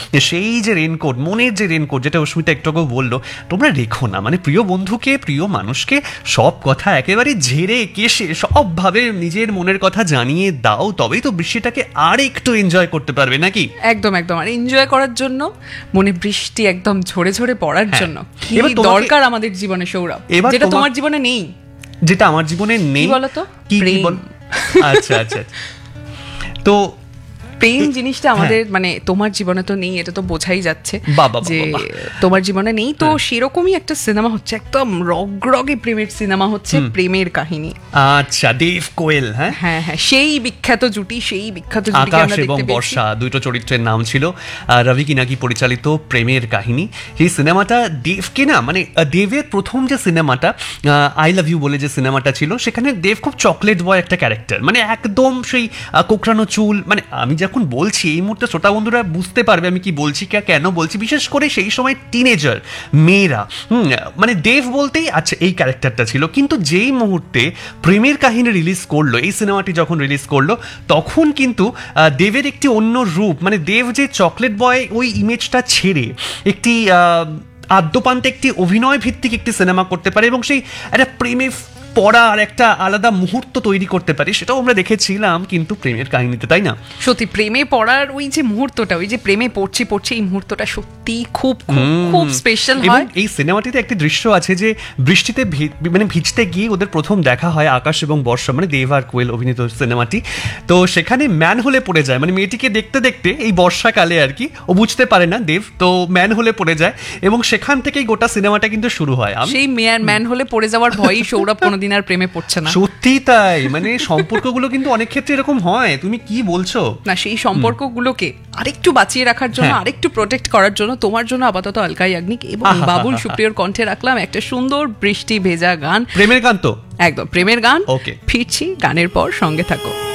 সেই যে রেনকোট, মনের যে রেনকোট, যেটা অস্মিতা একটু আগে বললো, তোমরা রেখো না। মানে প্রিয় বন্ধুকে, প্রিয় মানুষকে সব কথা একেবারে ঝেড়ে কেশে সবভাবে নিজের মনের কথা জানিয়ে দাও, তবেই তো বৃষ্টিটাকে আর একটু এনজয় করতে পারবে, নাকি? একদম একদম। আর এনজয় করার জন্য মনে বৃষ্টি একদম ঝরে ঝরে পড়ার জন্য কি দরকার আমাদের জীবনে, সৌরভ, যেটা তোমার জীবনে নেই। যেটা আমার জীবনে নেই বলতো? কি বল? আচ্ছা আচ্ছা। তো প্রেম জিনিসটা আমাদের মানে তোমার জীবনে তো নেই, এটা তো বোঝাই যাচ্ছে যে তোমার জীবনে নেই। তো সেরকমই একটা সিনেমা হচ্ছে, একদম রগরগে প্রেমের সিনেমা হচ্ছে প্রেমের কাহিনী। আচ্ছা, দেব কোয়েল। হ্যাঁ হ্যাঁ হ্যাঁ, সেই বিখ্যাত জুটি, সেই বিখ্যাত জুটি আকাশ এবং বর্ষা, দুটো চরিত্রের নাম ছিল। রবি কিনাকি পরিচালিত প্রেমের কাহিনী। এই সিনেমাটা দেবকে না, মানে দেবের প্রথম যে সিনেমাটা আই লাভ ইউ বলে যে সিনেমাটা ছিল, সেখানে দেব খুব চকলেট বয় একটা ক্যারেক্টার, মানে একদম সেই কোকড়ানো চুল। মানে আমি যখন বলছি এই মুহূর্তে শ্রোতা বন্ধুরা বুঝতে পারবে আমি কি বলছি, কেন বলছি, বিশেষ করে সেই সময় টিনেজার মেয়েরা মানে দেব বলতেই আচ্ছা এই ক্যারেক্টারটা ছিল। কিন্তু যেই মুহূর্তে প্রেমের কাহিনী রিলিজ করলো, এই সিনেমাটি যখন রিলিজ করলো, তখন কিন্তু দেবের একটি অন্য রূপ, মানে দেব যে চকলেট বয় ওই ইমেজটা ছেড়ে একটি আদ্যপান্তে একটি অভিনয় ভিত্তিক একটি সিনেমা করতে পারে এবং সেই একটা প্রেমে পড়ার একটা আলাদা মুহূর্ত তৈরি করতে পারে, সেটাও আমরা দেখেছিলাম কিন্তু প্রেমের কাহিনীতে, তাই না? সত্যি প্রেমে পড়ার ওই যে মুহূর্তটা, ওই যে প্রেমে পড়ছে এই মুহূর্তটা সত্যি খুব খুব স্পেশাল হয়। এই সিনেমাটিতে একটি দৃশ্য আছে যে বৃষ্টিতে মানে ভিজতে গিয়ে ওদের প্রথম দেখা হয় আকাশ এবং বর্ষা, মানে দেব আর কোয়েল অভিনীত সিনেমাটি। তো সেখানে ম্যান হলে পড়ে যায়, মানে মেয়েটিকে দেখতে দেখতে এই বর্ষাকালে আর কি, ও বুঝতে পারে না দেব, তো ম্যান হলে পড়ে যায় এবং সেখান থেকেই গোটা সিনেমাটা কিন্তু শুরু হয়। সেই ম্যান হলে পড়ে যাওয়ার ভয়ই সৌরভ কোনোদিন আর প্রেমে পড়ছে না। সত্যি তাই, মানে সম্পর্কগুলো কিন্তু অনেক ক্ষেত্রে এরকম হয়। তুমি কি বলছো? না, সেই সম্পর্কগুলোকে আরেকটু বাঁচিয়ে রাখার জন্য, আরেকটু প্রোটেক্ট করার জন্য তোমার জন্য আপাতত অলকা ইয়াগনিক এবং বাবুল সুপ্রিয়র কণ্ঠে রাখলাম একটা সুন্দর বৃষ্টি ভেজা গান, প্রেমের গান। তো একদম প্রেমের গান। ওকে, ফিরছি গানের পর, সঙ্গে থাকো।